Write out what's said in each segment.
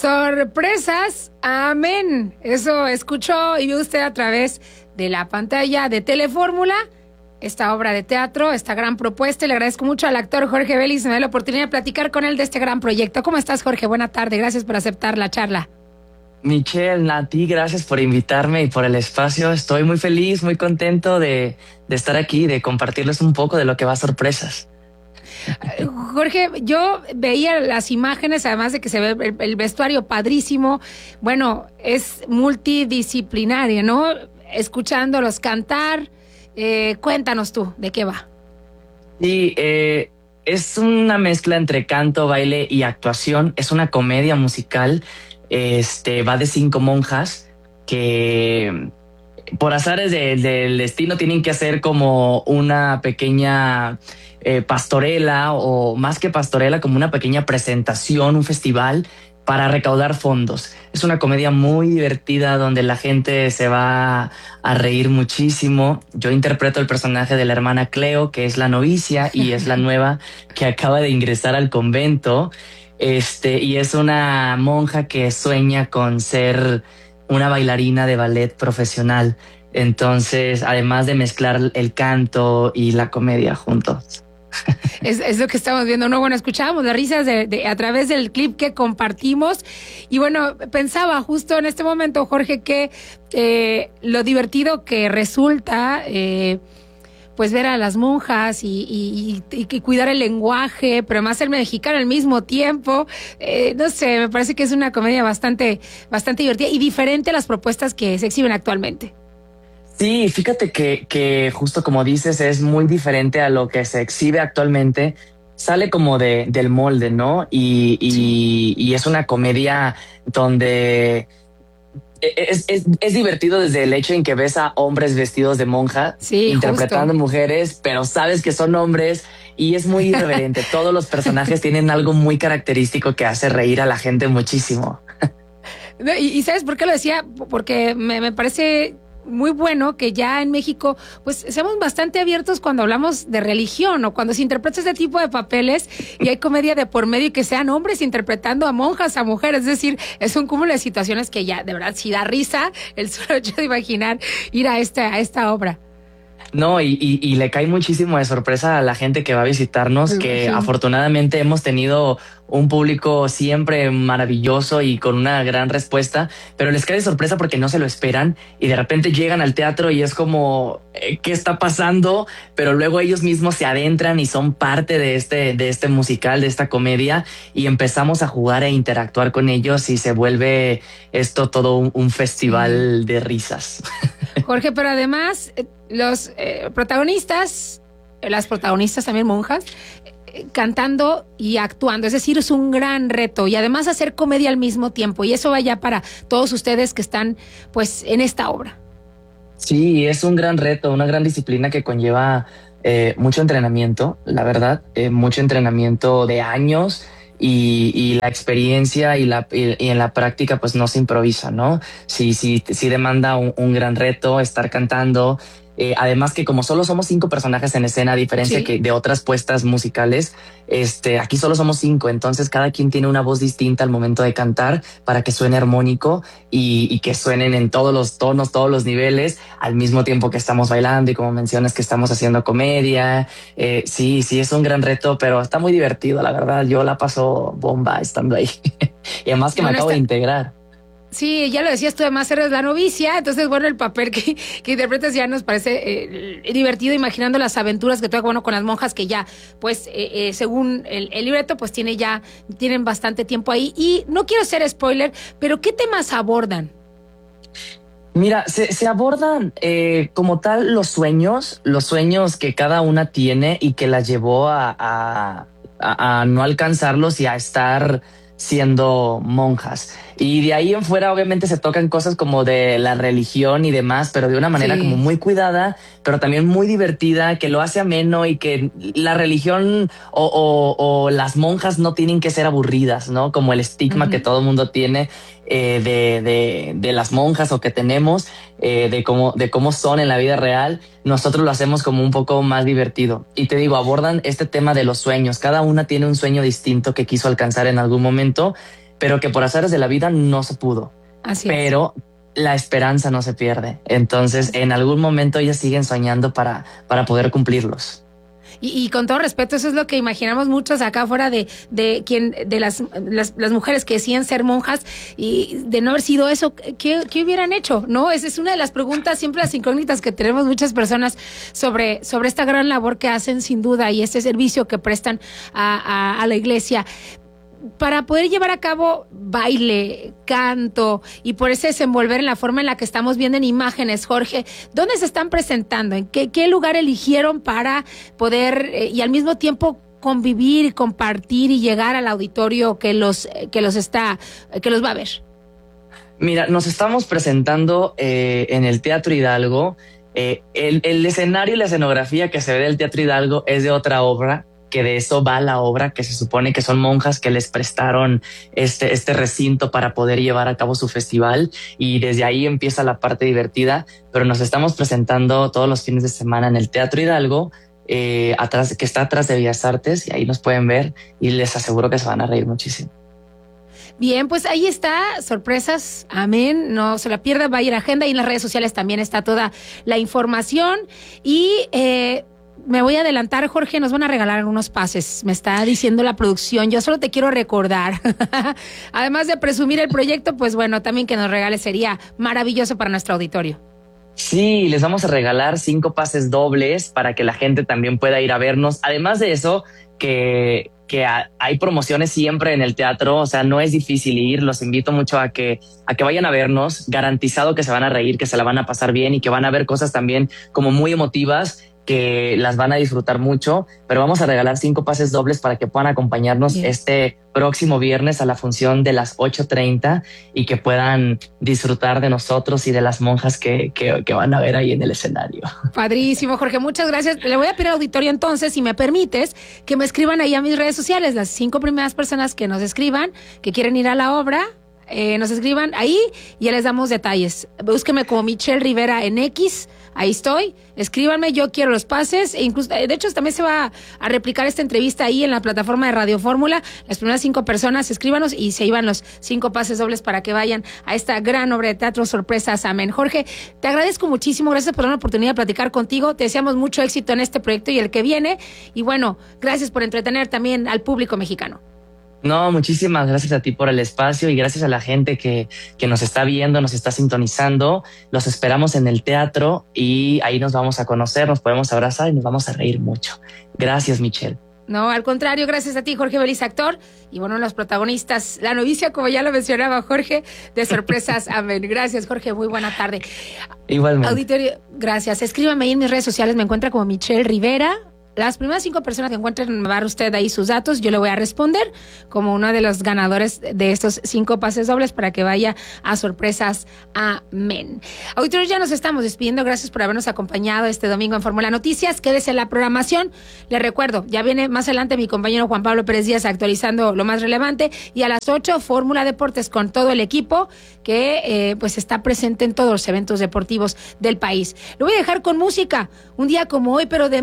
Sorpresas, amén. Eso escuchó y vio usted a través de la pantalla de Telefórmula, esta obra de teatro, esta gran propuesta. Y le agradezco mucho al actor Jorge Vélez. Me da la oportunidad de platicar con él de este gran proyecto. ¿Cómo estás, Jorge? Buena tarde. Gracias por aceptar la charla. Michelle, a ti, gracias por invitarme y por el espacio. Estoy muy feliz, muy contento de estar aquí, de compartirles un poco de lo que va a Sorpresas. Jorge, yo veía las imágenes, además de que se ve el vestuario padrísimo. Bueno, es multidisciplinario, ¿no? Escuchándolos cantar. Cuéntanos tú, ¿de qué va? Sí, es una mezcla entre canto, baile y actuación. Es una comedia musical. Va de 5 monjas que por azares del destino tienen que hacer como una pequeña pastorela, o más que pastorela, como una pequeña presentación, un festival para recaudar fondos. Es una comedia muy divertida donde la gente se va a reír muchísimo. Yo interpreto el personaje de la hermana Cleo, que es la novicia y es la nueva que acaba de ingresar al convento. Y es una monja que sueña con ser una bailarina de ballet profesional. Entonces, además de mezclar el canto y la comedia juntos. Es lo que estamos viendo, ¿no? Bueno, escuchábamos las risas a través del clip que compartimos. Y bueno, pensaba justo en este momento, Jorge, que lo divertido que resulta pues ver a las monjas y cuidar el lenguaje, pero además el mexicano al mismo tiempo. No sé, me parece que es una comedia bastante divertida y diferente a las propuestas que se exhiben actualmente. Sí, fíjate que justo como dices, es muy diferente a lo que se exhibe actualmente. Sale como del molde, ¿no? Y es una comedia donde es divertido desde el hecho en que ves a hombres vestidos de monja, sí, interpretando justo. mujeres, pero sabes que son hombres y es muy irreverente. Todos los personajes tienen algo muy característico que hace reír a la gente muchísimo. ¿Y sabes por qué lo decía? Porque me parece muy bueno que ya en México pues seamos bastante abiertos cuando hablamos de religión o cuando se interpreta este tipo de papeles y hay comedia de por medio y que sean hombres interpretando a monjas, a mujeres. Es decir, es un cúmulo de situaciones que ya de verdad sí da risa el solo hecho de imaginar ir a esta obra. No, y le cae muchísimo de sorpresa a la gente que va a visitarnos, que afortunadamente hemos tenido un público siempre maravilloso y con una gran respuesta, pero les cae de sorpresa porque no se lo esperan y de repente llegan al teatro y es como, ¿qué está pasando? Pero luego ellos mismos se adentran y son parte de este musical, de esta comedia, y empezamos a jugar e interactuar con ellos y se vuelve esto todo un festival de risas. Jorge, pero además los protagonistas, las protagonistas también monjas, cantando y actuando, es decir, es un gran reto y además hacer comedia al mismo tiempo, y eso vaya para todos ustedes que están pues en esta obra. Sí, es un gran reto, una gran disciplina que conlleva mucho entrenamiento, la verdad, mucho entrenamiento de años. Y la experiencia y en la práctica pues no se improvisa, ¿no? Sí demanda un gran reto estar cantando. Además que como solo somos 5 personajes en escena, a diferencia que de otras puestas musicales, aquí solo somos 5, entonces cada quien tiene una voz distinta al momento de cantar para que suene armónico y que suenen en todos los tonos, todos los niveles, al mismo tiempo que estamos bailando y como mencionas que estamos haciendo comedia. Sí, es un gran reto, pero está muy divertido, la verdad. Yo la paso bomba estando ahí. Y además que me acabo de integrar. Sí, ya lo decías tú, además eres la novicia, entonces bueno, el papel que interpretas ya nos parece divertido, imaginando las aventuras que toca, bueno, con las monjas que ya, pues, según el libreto, pues tienen bastante tiempo ahí. Y no quiero ser spoiler, pero ¿qué temas abordan? Mira, se abordan como tal los sueños que cada una tiene y que las llevó a no alcanzarlos y a estar siendo monjas. Y de ahí en fuera obviamente se tocan cosas como de la religión y demás, pero de una manera como muy cuidada, pero también muy divertida, que lo hace ameno y que la religión o las monjas no tienen que ser aburridas, ¿no? Como el estigma que todo el mundo tiene de las monjas o que tenemos, de cómo son en la vida real. Nosotros lo hacemos como un poco más divertido. Y te digo, abordan este tema de los sueños. Cada una tiene un sueño distinto que quiso alcanzar en algún momento, pero que por azares de la vida no se pudo. Así es. Pero la esperanza no se pierde. Entonces, en algún momento ellas siguen soñando para poder cumplirlos. Y con todo respeto, eso es lo que imaginamos muchos acá afuera de las mujeres que decían ser monjas, y de no haber sido eso, ¿qué hubieran hecho? ¿No? Esa es una de las preguntas, siempre las incógnitas que tenemos muchas personas sobre esta gran labor que hacen, sin duda, y este servicio que prestan a la iglesia. Para poder llevar a cabo baile, canto y poderse desenvolver en la forma en la que estamos viendo en imágenes, Jorge, ¿dónde se están presentando? ¿En qué lugar eligieron para poder y al mismo tiempo convivir y compartir y llegar al auditorio que los va a ver? Mira, nos estamos presentando en el Teatro Hidalgo. El escenario y la escenografía que se ve del Teatro Hidalgo es de otra obra, que de eso va la obra, que se supone que son monjas que les prestaron este recinto para poder llevar a cabo su festival, y desde ahí empieza la parte divertida. Pero nos estamos presentando todos los fines de semana en el Teatro Hidalgo, atrás, que está atrás de Bellas Artes, y ahí nos pueden ver y les aseguro que se van a reír muchísimo. Bien, pues ahí está, sorpresas, amén, no se la pierda, vaya a la agenda, y en las redes sociales también está toda la información. Y me voy a adelantar, Jorge, nos van a regalar algunos pases, me está diciendo la producción. Yo solo te quiero recordar, además de presumir el proyecto, pues bueno, también que nos regales sería maravilloso para nuestro auditorio. Sí, les vamos a regalar 5 pases dobles para que la gente también pueda ir a vernos. Además de eso, que hay promociones siempre en el teatro, o sea, no es difícil ir. Los invito mucho a que vayan a vernos, garantizado que se van a reír, que se la van a pasar bien y que van a ver cosas también como muy emotivas, que las van a disfrutar mucho. Pero vamos a regalar 5 pases dobles para que puedan acompañarnos este próximo viernes a la función de las 8:30 y que puedan disfrutar de nosotros y de las monjas que van a ver ahí en el escenario. Padrísimo, Jorge, muchas gracias. Le voy a pedir al auditorio entonces, si me permites, que me escriban ahí a mis redes sociales, las 5 primeras personas que nos escriban, que quieren ir a la obra, nos escriban ahí y ya les damos detalles. Búsqueme como Michelle Rivera en X. Ahí estoy, escríbanme, yo quiero los pases, e incluso, de hecho, también se va a replicar esta entrevista ahí en la plataforma de Radio Fórmula. Las primeras 5 personas, escríbanos y se iban los 5 pases dobles para que vayan a esta gran obra de teatro, Sorpresas, amén. Jorge, te agradezco muchísimo, gracias por la oportunidad de platicar contigo, te deseamos mucho éxito en este proyecto y el que viene, y bueno, gracias por entretener también al público mexicano. No, muchísimas gracias a ti por el espacio y gracias a la gente que nos está viendo, nos está sintonizando. Los esperamos en el teatro y ahí nos vamos a conocer, nos podemos abrazar y nos vamos a reír mucho. Gracias, Michelle. No, al contrario, gracias a ti, Jorge Beliz, actor, y bueno, los protagonistas, la novicia, como ya lo mencionaba Jorge, de Sorpresas, amén. Gracias, Jorge, muy buena tarde. Igualmente. Auditorio, gracias. Escríbame ahí en mis redes sociales, me encuentra como Michelle Rivera. Las primeras 5 personas que encuentren, me va a dar usted ahí sus datos, yo le voy a responder como uno de los ganadores de estos 5 pases dobles para que vaya a Sorpresas, amén. Auditores, ya nos estamos despidiendo, gracias por habernos acompañado este domingo en Fórmula Noticias, quédese en la programación, les recuerdo, ya viene más adelante mi compañero Juan Pablo Pérez Díaz actualizando lo más relevante, y a las 8 Fórmula Deportes con todo el equipo que pues está presente en todos los eventos deportivos del país. Lo voy a dejar con música, un día como hoy, pero de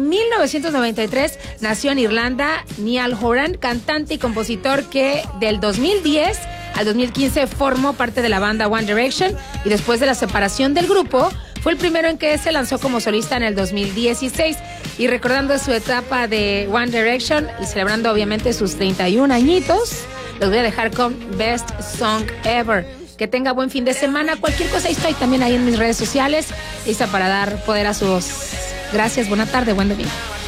1993, nació en Irlanda Niall Horan, cantante y compositor que del 2010 al 2015 formó parte de la banda One Direction, y después de la separación del grupo fue el primero en que se lanzó como solista en el 2016. Y recordando su etapa de One Direction y celebrando obviamente sus 31 añitos, los voy a dejar con Best Song Ever. Que tenga buen fin de semana. Cualquier cosa, estoy también ahí en mis redes sociales, lista para dar poder a su voz. Gracias, buena tarde, buen domingo.